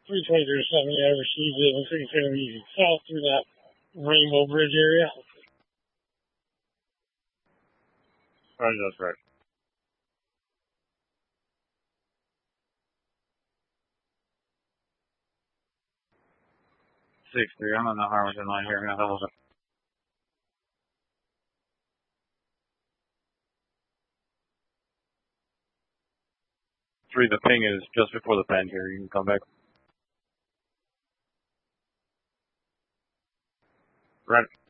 323 yeah, received it. Looks like it's going to be south through that Rainbow Bridge area. Roger, that's correct. 6-3, I'm on the Harwich line here. I'm going to hold it. 3, the ping is just before the bend here. You can come back. Right.